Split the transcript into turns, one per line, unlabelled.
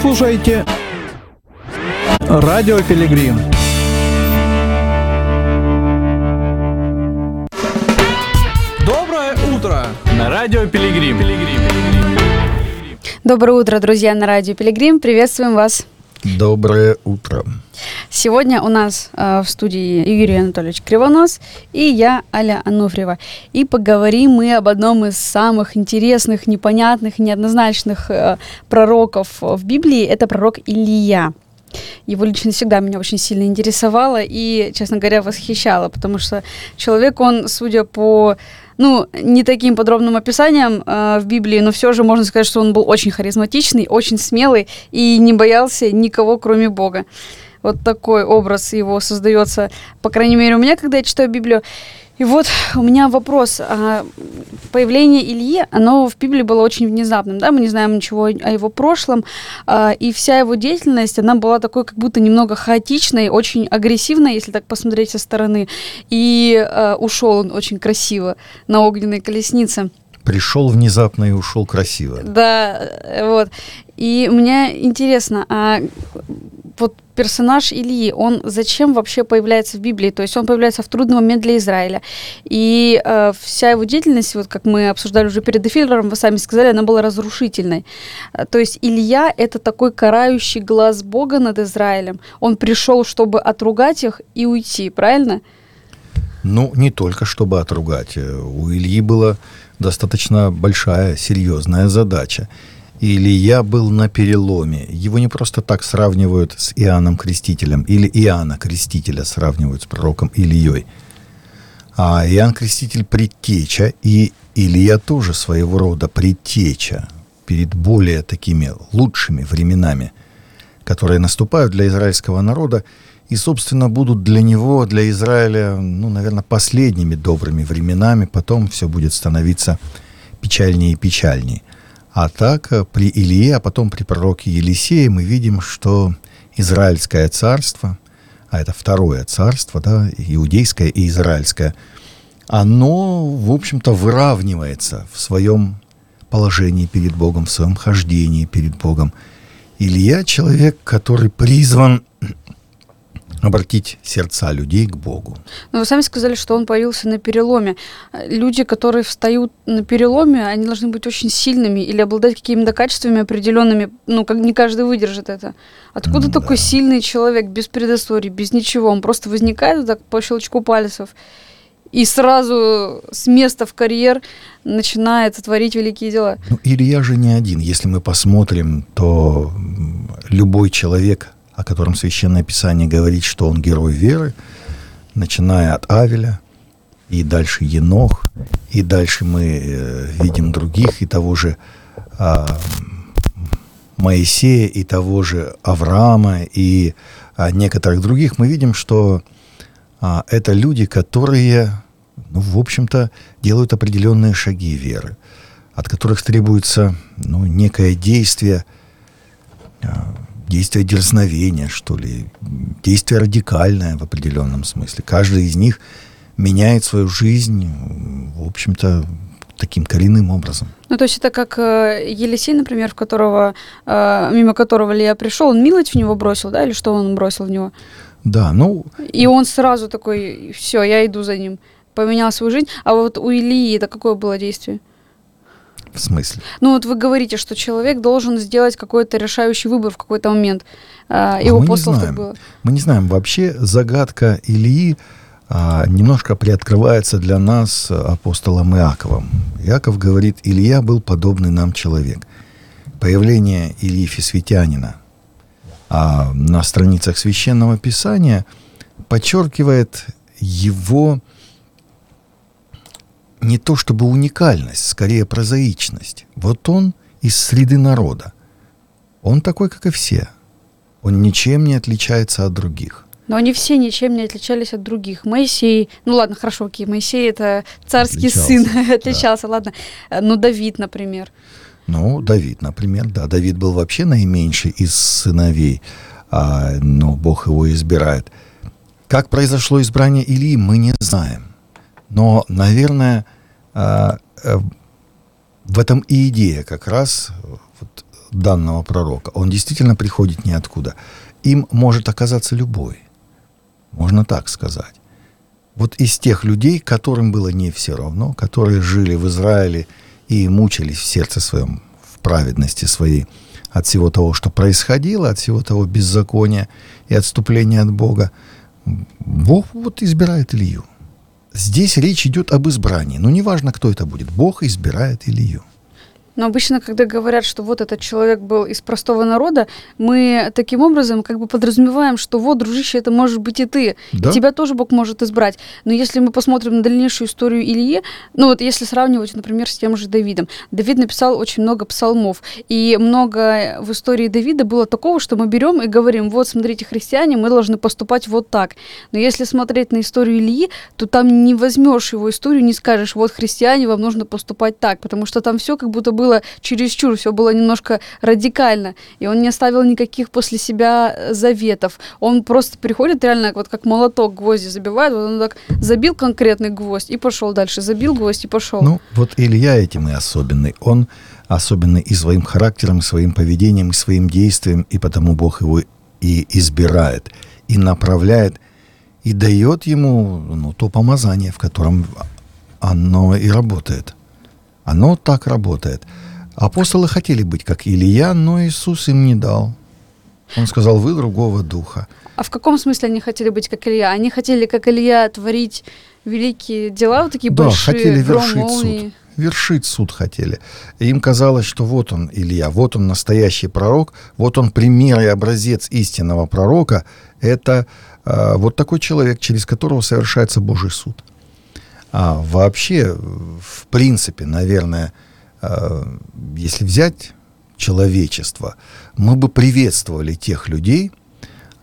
слушаете Радио Пилигрим. Доброе утро на Радио Пилигрим.
Доброе утро, друзья, на Радио Пилигрим. Приветствуем вас.
Доброе утро.
Сегодня у нас в студии Юрий Анатольевич Кривонос и я, Аля Ануфриева. И поговорим мы об одном из самых интересных, непонятных, неоднозначных пророков в Библии. Это пророк Илия. Его личность всегда меня очень сильно интересовала и, честно говоря, восхищала, потому что человек, он, судя по не таким подробным описаниям в Библии, но все же можно сказать, что он был очень харизматичный, очень смелый и не боялся никого, кроме Бога. Вот такой образ его создается, по крайней мере, у меня, когда я читаю Библию. И вот у меня вопрос. Появление Ильи, оно в Библии было очень внезапным, да? Мы не знаем ничего о его прошлом, и вся его деятельность, она была такой как будто немного хаотичной, очень агрессивной, если так посмотреть со стороны. И ушел он очень красиво на огненной колеснице.
Пришел внезапно и ушел красиво.
Да, вот. И мне интересно, вот персонаж Илии, он зачем вообще появляется в Библии? То есть он появляется в трудный момент для Израиля. И вся его деятельность, вот как мы обсуждали уже перед эфиром, вы сами сказали, она была разрушительной. То есть Илия — это такой карающий глаз Бога над Израилем. Он пришел, чтобы отругать их и уйти, правильно?
Не только чтобы отругать. У Ильи была достаточно большая, серьезная задача. Илия был на переломе. Его не просто так сравнивают с Иоанном Крестителем, или Иоанна Крестителя сравнивают с пророком Илией. А Иоанн Креститель — предтеча, и Илия тоже своего рода предтеча перед более такими лучшими временами, которые наступают для израильского народа и, собственно, будут для него, для Израиля, наверное, последними добрыми временами. Потом все будет становиться печальнее и печальнее. А так, при Илии, а потом при пророке Елисее мы видим, что Израильское царство, а это второе царство, да, иудейское и израильское, оно, в общем-то, выравнивается в своем положении перед Богом, в своем хождении перед Богом. Илия — человек, который призван обратить сердца людей к Богу.
Но вы сами сказали, что он появился на переломе. Люди, которые встают на переломе, они должны быть очень сильными или обладать какими-то качествами определенными. Как не каждый выдержит это. Откуда такой сильный человек, без предыстории, без ничего? Он просто возникает вот так по щелчку пальцев и сразу с места в карьер начинает творить великие дела.
Илья же не один. Если мы посмотрим, то любой человек, о котором Священное Писание говорит, что он герой веры, начиная от Авеля, и дальше Енох, и дальше мы видим других, и того же Моисея, и того же Авраама, и некоторых других, мы видим, что это люди, которые, в общем-то, делают определенные шаги веры, от которых требуется некое действие дерзновения, что ли, действие радикальное в определенном смысле. Каждый из них меняет свою жизнь, в общем-то, таким коренным образом.
То есть это как Елисей, например, мимо которого Илья пришел, он милость в него бросил, да, или что он бросил в него?
Да,
И он сразу такой: все, я иду за ним, поменял свою жизнь. А вот у Илии это какое было действие?
В смысле?
Вы говорите, что человек должен сделать какой-то решающий выбор в какой-то момент. Его апостолов так было.
Мы не знаем. Вообще загадка Илии немножко приоткрывается для нас апостолом Иаковом. Иаков говорит: Илия был подобный нам человек. Появление Илии Фисвитянина на страницах Священного Писания подчеркивает его не то чтобы уникальность, скорее прозаичность. Вот он из среды народа. Он такой, как и все. Он ничем не отличается от других.
Но они все ничем не отличались от других. Моисей, Моисей — это царский сын, отличался, ладно. Давид, например.
Давид, например, да. Давид был вообще наименьший из сыновей, но Бог его избирает. Как произошло избрание Илии, мы не знаем. Но, наверное, в этом и идея как раз данного пророка, он действительно приходит ниоткуда. Им может оказаться любой. Можно так сказать. Вот из тех людей, которым было не все равно, которые жили в Израиле и мучились в сердце своем, в праведности своей, от всего того, что происходило, от всего того беззакония и отступления от Бога, Бог вот избирает Илью. Здесь речь идет об избрании. Но неважно, кто это будет. Бог избирает Илью.
Но обычно, когда говорят, что вот этот человек был из простого народа, мы таким образом как бы подразумеваем, что вот, дружище, это может быть и ты.
Да?
И тебя тоже Бог может избрать. Но если мы посмотрим на дальнейшую историю Ильи, ну вот если сравнивать, например, с тем же Давидом. Давид написал очень много псалмов. И много в истории Давида было такого, что мы берем и говорим, вот, смотрите, христиане, мы должны поступать вот так. Но если смотреть на историю Ильи, то там не возьмешь его историю, не скажешь, вот, христиане, вам нужно поступать так. Потому что там все как будто было чересчур, все было немножко радикально, и он не оставил никаких после себя заветов. Он просто приходит реально вот как молоток гвозди забивает, вот он так забил конкретный гвоздь и пошел дальше, забил гвоздь и пошел.
Ну, вот Илья этим и особенный. Он особенный и своим характером, и своим поведением, и своим действием, и потому Бог его и избирает, и направляет, и дает ему то помазание, в котором оно и работает. Оно так работает. Апостолы хотели быть как Илия, но Иисус им не дал. Он сказал, вы другого духа.
А в каком смысле они хотели быть как Илья? Они хотели, как Илья, творить великие дела, вот такие большие,
хотели
гром,
вершить
молнии.
суд. Вершить суд хотели. И им казалось, что вот он, Илья, вот он настоящий пророк, вот он пример и образец истинного пророка. Это вот такой человек, через которого совершается Божий суд. А вообще, в принципе, наверное, если взять человечество, мы бы приветствовали тех людей,